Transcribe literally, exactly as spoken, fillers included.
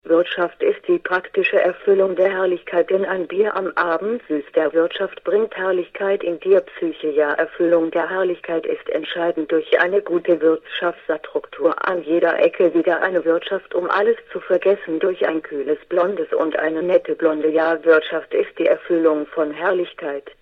Wirtschaft ist die praktische Erfüllung der Herrlichkeit, denn ein Bier am Abend süß der Wirtschaft bringt Herrlichkeit in dir Psyche. Ja, Erfüllung der Herrlichkeit ist entscheidend durch eine gute Wirtschaftsstruktur. An jeder Ecke wieder eine Wirtschaft, um alles zu vergessen, durch ein kühles Blondes und eine nette Blonde. Ja, Wirtschaft ist die Erfüllung von Herrlichkeit.